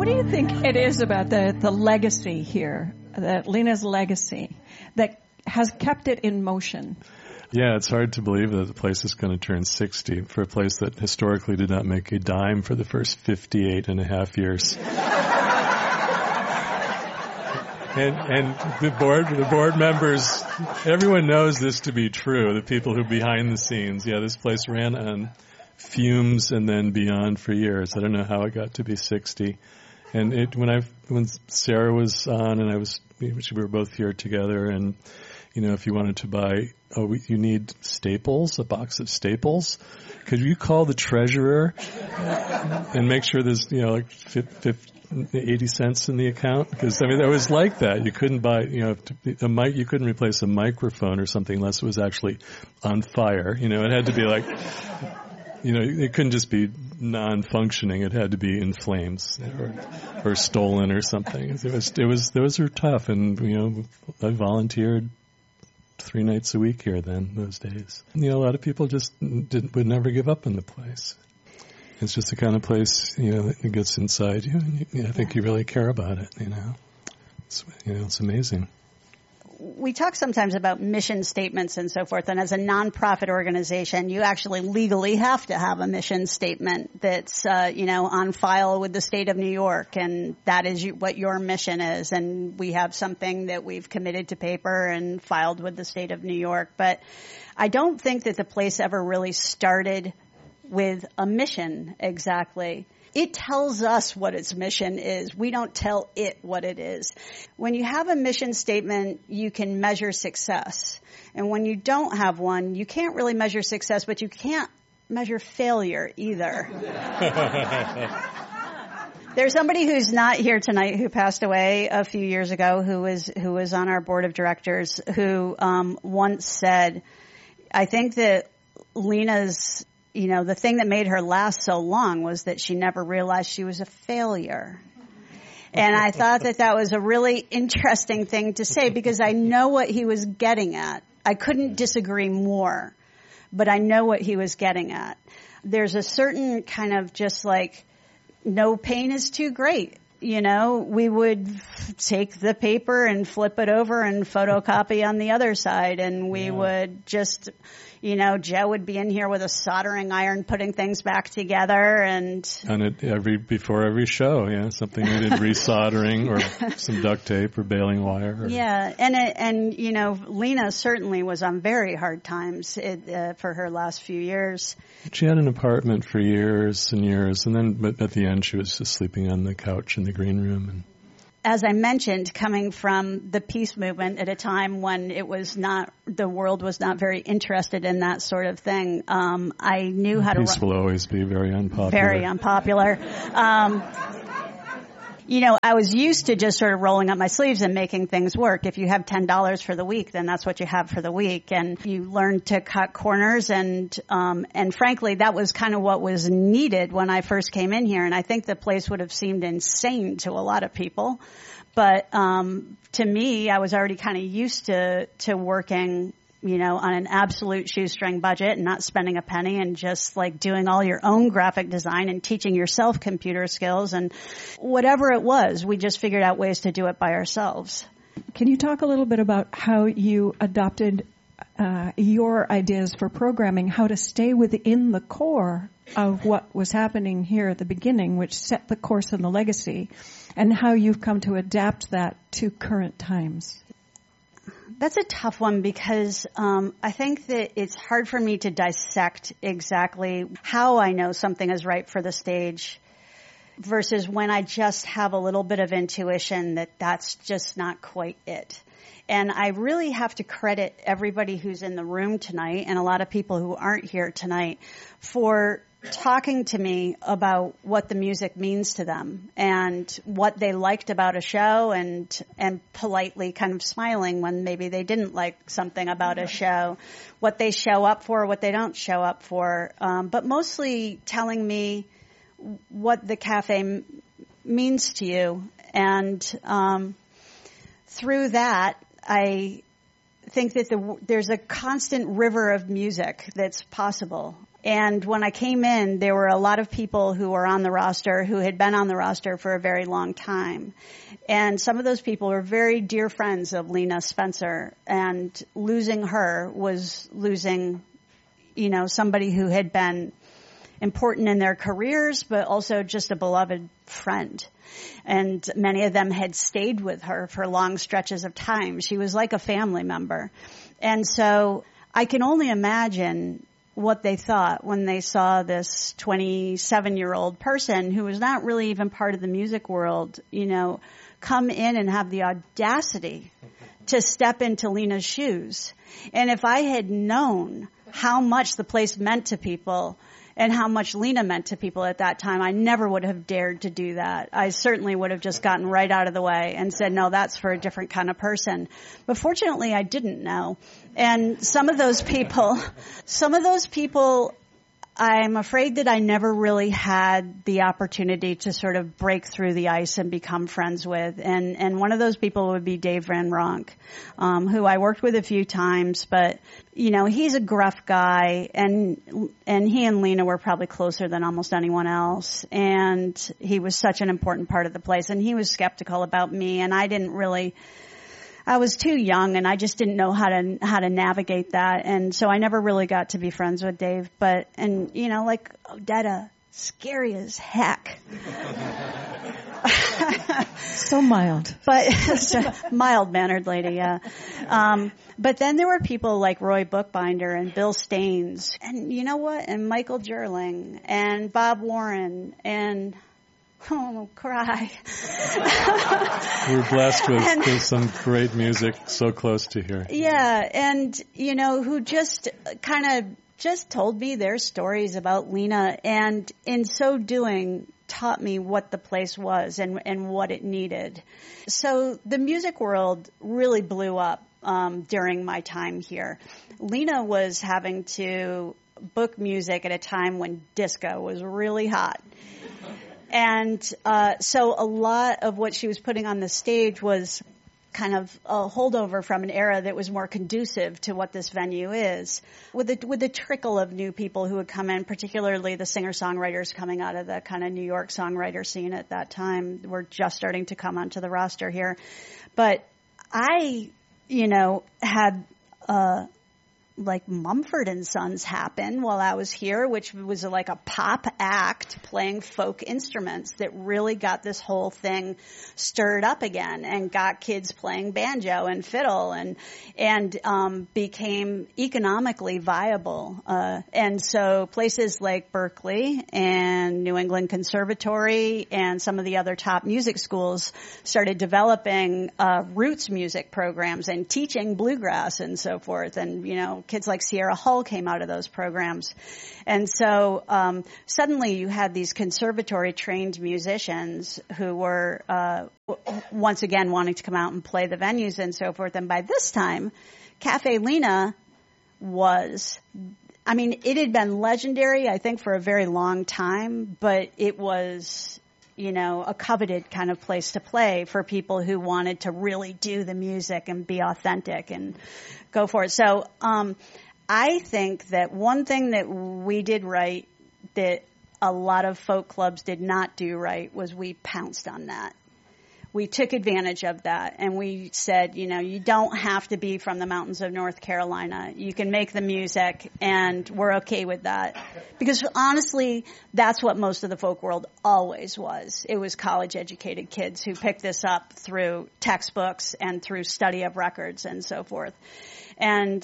do you think it is about the legacy here, Lena's legacy, that has kept it in motion? Yeah, it's hard to believe that the place is going to turn 60 for a place that historically did not make a dime for the first 58 and a half years. And the board members, everyone knows this to be true, the people who are behind the scenes. Yeah, this place ran on fumes and then beyond for years. I don't know how it got to be 60. And when Sarah was on and we were both here together, and if you wanted to buy, you need staples, a box of staples. Could you call the treasurer and make sure there's, 80 cents in the account? Because, it was like that. You couldn't buy, you couldn't replace a microphone or something unless it was actually on fire. It had to be like, it couldn't just be non-functioning. It had to be in flames or stolen or something. Those were tough. And, I volunteered 3 nights a week here then, those days. A lot of people just would never give up on the place. It's just the kind of place, that gets inside you, and I think you really care about it, It's amazing. We talk sometimes about mission statements and so forth, and as a nonprofit organization, you actually legally have to have a mission statement that's, on file with the state of New York, and that is what your mission is. And we have something that we've committed to paper and filed with the state of New York. But I don't think that the place ever really started with a mission exactly. It tells us what its mission is. We don't tell it what it is. When you have a mission statement, you can measure success. And when you don't have one, you can't really measure success, but you can't measure failure either. There's somebody who's not here tonight who passed away a few years ago who was on our board of directors who once said, I think that Lena's the thing that made her last so long was that she never realized she was a failure. And I thought that was a really interesting thing to say because I know what he was getting at. I couldn't disagree more, but I know what he was getting at. There's a certain kind of just like, no pain is too great. We would take the paper and flip it over and photocopy on the other side, and we would just, Joe would be in here with a soldering iron putting things back together, and before every show, something needed resoldering or some duct tape or baling wire. And Lena certainly was on very hard times for her last few years. She had an apartment for years and years, and then but at the end she was just sleeping on the couch in the green room. And as I mentioned, coming from the peace movement at a time when the world was not very interested in that sort of thing, I knew how to run. Peace will always be very unpopular. Very unpopular. I was used to just sort of rolling up my sleeves and making things work. If you have $10 for the week, then that's what you have for the week. And you learn to cut corners and frankly, that was kind of what was needed when I first came in here. And I think the place would have seemed insane to a lot of people. But, to me, I was already kind of used to working, on an absolute shoestring budget and not spending a penny and just like doing all your own graphic design and teaching yourself computer skills and whatever it was, we just figured out ways to do it by ourselves. Can you talk a little bit about how you adopted your ideas for programming, how to stay within the core of what was happening here at the beginning, which set the course and the legacy, and how you've come to adapt that to current times? That's a tough one because I think that it's hard for me to dissect exactly how I know something is right for the stage versus when I just have a little bit of intuition that that's just not quite it. And I really have to credit everybody who's in the room tonight and a lot of people who aren't here tonight for talking to me about what the music means to them and what they liked about a show and politely kind of smiling when maybe they didn't like something about a show, what they show up for, what they don't show up for, but mostly telling me what the cafe means to you. And through that, I think that there's a constant river of music that's possible. And when I came in, there were a lot of people who were on the roster who had been on the roster for a very long time. And some of those people were very dear friends of Lena Spencer. And losing her was losing, somebody who had been important in their careers, but also just a beloved friend. And many of them had stayed with her for long stretches of time. She was like a family member. And so I can only imagine what they thought when they saw this 27-year-old person who was not really even part of the music world, come in and have the audacity to step into Lena's shoes. And if I had known how much the place meant to people and how much Lena meant to people at that time, I never would have dared to do that. I certainly would have just gotten right out of the way and said, no, that's for a different kind of person. But fortunately, I didn't know. And some of those people, I'm afraid that I never really had the opportunity to sort of break through the ice and become friends with. And one of those people would be Dave Van Ronk, who I worked with a few times, but he's a gruff guy, and he and Lena were probably closer than almost anyone else. And he was such an important part of the place, and he was skeptical about me, and I was too young, and I just didn't know how to navigate that, and so I never really got to be friends with Dave. Like Odetta, scary as heck. So mild. But mild-mannered lady, yeah. But then there were people like Roy Bookbinder and Bill Staines, and you know what? And Michael Gerling and Bob Warren and cry. We're blessed with some great music so close to here. Yeah, and who just told me their stories about Lena, and in so doing taught me what the place was and what it needed. So the music world really blew up during my time here. Lena was having to book music at a time when disco was really hot. And so a lot of what she was putting on the stage was kind of a holdover from an era that was more conducive to what this venue is, with a trickle of new people who would come in, particularly the singer-songwriters coming out of the kind of New York songwriter scene at that time were just starting to come onto the roster here. But I, had like Mumford and Sons happen while I was here, which was like a pop act playing folk instruments that really got this whole thing stirred up again and got kids playing banjo and fiddle and became economically viable. And so places like Berkeley and New England Conservatory and some of the other top music schools started developing roots music programs and teaching bluegrass and so forth. And, kids like Sierra Hull came out of those programs. And so suddenly you had these conservatory-trained musicians who were once again wanting to come out and play the venues and so forth. And by this time, Cafe Lena it had been legendary, I think, for a very long time, but it was a coveted kind of place to play for people who wanted to really do the music and be authentic and go for it. So I think that one thing that we did right that a lot of folk clubs did not do right was we pounced on that. We took advantage of that, and we said, you don't have to be from the mountains of North Carolina. You can make the music, and we're okay with that. Because honestly, that's what most of the folk world always was. It was college-educated kids who picked this up through textbooks and through study of records and so forth. And,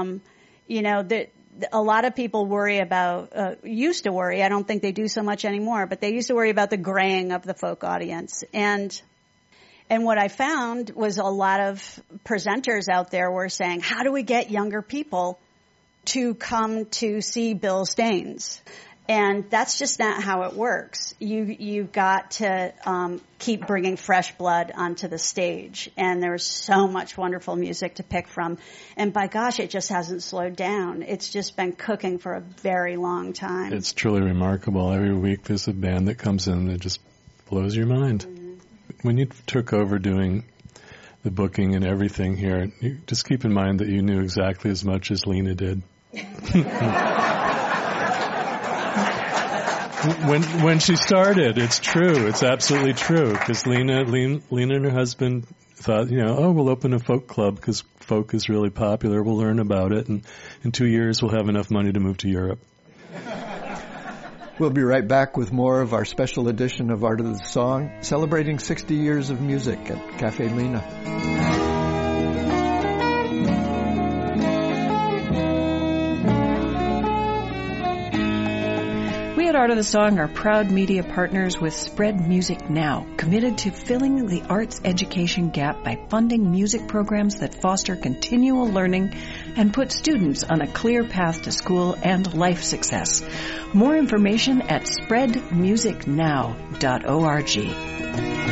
a lot of people used to worry, I don't think they do so much anymore, but they used to worry about the graying of the folk audience. And what I found was a lot of presenters out there were saying, how do we get younger people to come to see Bill Staines? And that's just not how it works. You've got to keep bringing fresh blood onto the stage. And there's so much wonderful music to pick from. And by gosh, it just hasn't slowed down. It's just been cooking for a very long time. It's truly remarkable. Every week there's a band that comes in that just blows your mind. Mm-hmm. When you took over doing the booking and everything here, you just keep in mind that you knew exactly as much as Lena did. when she started, it's true. It's absolutely true. Because Lena and her husband thought, we'll open a folk club because folk is really popular. We'll learn about it, and in 2 years we'll have enough money to move to Europe. We'll be right back with more of our special edition of Art of the Song, celebrating 60 years of music at Cafe Lena. We at Art of the Song are proud media partners with Spread Music Now, committed to filling the arts education gap by funding music programs that foster continual learning and put students on a clear path to school and life success. More information at spreadmusicnow.org.